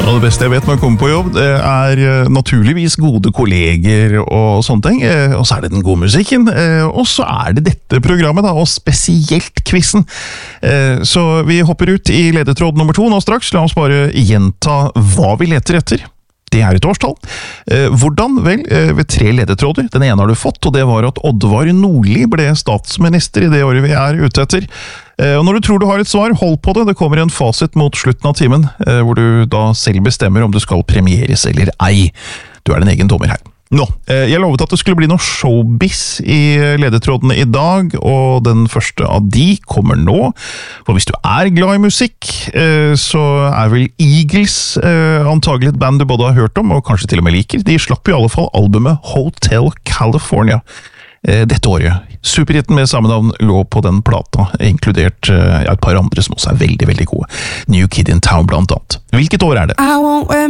Og det beste jeg vet når jeg kommer på jobb, det er naturligvis gode kolleger og sånne ting, og så er det den gode musikken, og så er det dette programmet da, og spesielt quizen. Så vi hopper ut i ledetråd nummer 2 nå straks, la oss bare gjenta hva vi leter etter. Det er et årstall. Hvordan? Vel, ved 3 ledetråder. Den ene har du fått, og det var at Oddvar Nordli ble statsminister i det året vi er ute etter. Og når du tror du har et svar, hold på det. Det kommer en fasit mot slutten av timen, hvor du da selv bestemmer om du skal premieres eller ei. Du er din egen dommer her. Nå, jeg lovet at det skulle bli noe showbiz i ledetrådene i dag, og den første av de kommer nå. For hvis du er glad i musikk, så er vel Eagles antagelig et band du både har hørt om, og kanskje til og med liker. De slapp i alle fall albumet Hotel California dette året. Superhitten med samme navn lå på den plata, inkludert et par andre som også er veldig, veldig gode. New Kid in Town blant annet. Hvilket år er det?